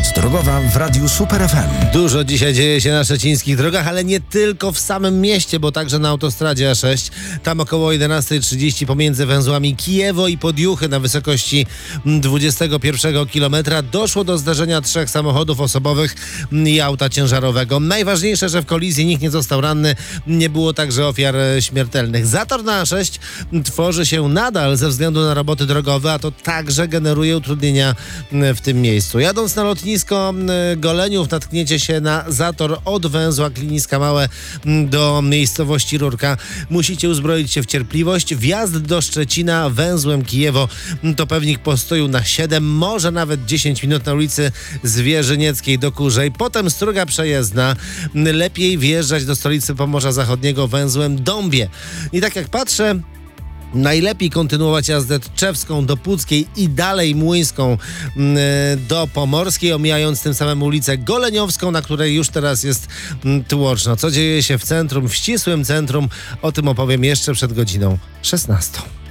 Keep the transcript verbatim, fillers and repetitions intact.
Noc drogowa w Radiu Super F M. Dużo dzisiaj dzieje się na szczecińskich drogach, ale nie tylko w samym mieście, bo także na autostradzie A sześć. Tam około jedenasta trzydzieści pomiędzy węzłami Kijewo i Podjuchy na wysokości dwudziestego pierwszego kilometra doszło do zdarzenia trzech samochodów osobowych i auta ciężarowego. Najważniejsze, że w kolizji nikt nie został ranny, nie było także ofiar śmiertelnych. Zator na A sześć tworzy się nadal ze względu na roboty drogowe, a to także generuje utrudnienia w tym miejscu. Jadąc na lotnisko Goleniów natkniecie się na zator od węzła Kliniska Małe do miejscowości Rurka. Musicie uzbroić się w cierpliwość. Wjazd do Szczecina węzłem Kijewo to pewnik postoju na siedem, może nawet dziesięć minut na ulicy Zwierzynieckiej do Kurzej. Potem struga przejezdna. Lepiej wjeżdżać do stolicy Pomorza Zachodniego węzłem Dąbie. I tak jak patrzę, najlepiej kontynuować jazdę Tczewską do Puckiej i dalej Młyńską do Pomorskiej, omijając tym samym ulicę Goleniowską, na której już teraz jest tłoczno. Co dzieje się w centrum, w ścisłym centrum, o tym opowiem jeszcze przed godziną szesnastą.